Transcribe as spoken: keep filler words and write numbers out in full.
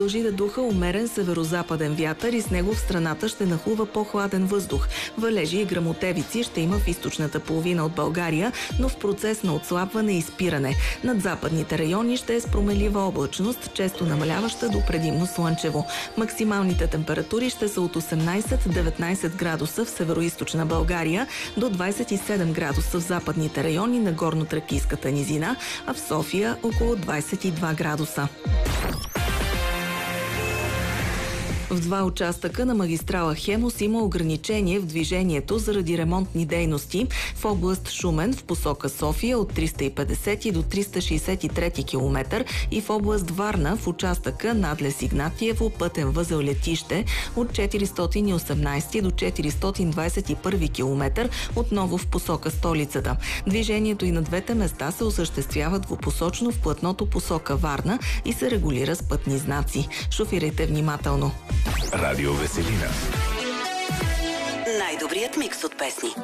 Продължи да духа умерен северо-западен вятър и с него в страната ще нахлува по-хладен въздух. Валежи и гръмотевици ще има в източната половина от България, но в процес на отслабване и спиране. Над западните райони ще е с променлива облачност, често намаляваща до предимно слънчево. Максималните температури ще са от осемнайсет до деветнайсет градуса в северо-източна България, до двайсет и седем градуса в западните райони на горно-тракийската низина, а в София около двайсет и два градуса. В два участъка на магистрала Хемус има ограничение в движението заради ремонтни дейности. В област Шумен в посока София от триста и петдесети до триста шейсет и трети километър и в област Варна в участъка Надлез Игнатиево пътен възел летище от четиристотин и осемнайсети до четиристотин двайсет и първи километър, отново в посока столицата. Движението и на двете места се осъществява двупосочно в платното посока Варна и се регулира с пътни знаци. Шофирайте внимателно. Радио Веселина. Най-добрият микс от песни.